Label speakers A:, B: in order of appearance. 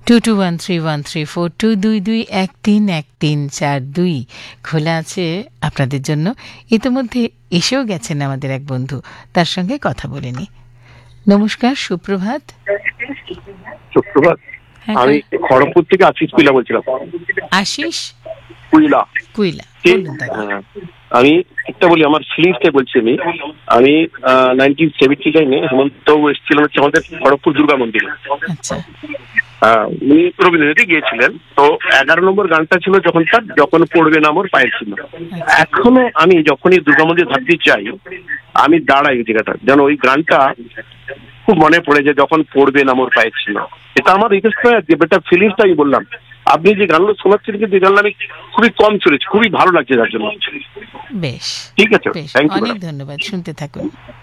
A: 2213134221313142 খোলা আছে আপনাদের জন্য। ইতিমধ্যে এসেও গেছেন আমাদের এক বন্ধু, তার সঙ্গে কথা বলে নি। নমস্কার, সুপ্রভাত।
B: সুপ্রভাত। আমি খড়গপুর থেকে আশিস কুইলা বলছিলাম।
A: আশিস
B: কুইলা। আমি একটা বলি, আমার ফিলিংসটাই বলছি। আমি 1979 হেমন্ত এসেছিলাম হচ্ছে আমাদের খড়গপুর দুর্গা মন্দিরে। উনি রবীন্দ্রনাথই গিয়েছিলেন। তো 11 নম্বর গানটা ছিল যখন পড়বে না মোর পায়ের ছিল। এখনো আমি যখনই দুর্গা মন্দির ভাবতে চাই, আমি দাঁড়াই ওই জায়গাটা, যেন ওই গানটা খুব মনে পড়ে যে যখন পড়বে না মোর পায়ের ছিল। এটা আমার এটা ফিলিংসটা আমি বললাম। আপনি যে গানগুলো শোনাচ্ছেন, কিন্তু এই গানগুলো আমি খুবই কম শুনেছি, খুবই ভালো লাগছে যার জন্য।
A: বেশ,
B: ঠিক আছে, থ্যাংক ইউ।
A: অনেক ধন্যবাদ, শুনতে থাকুন।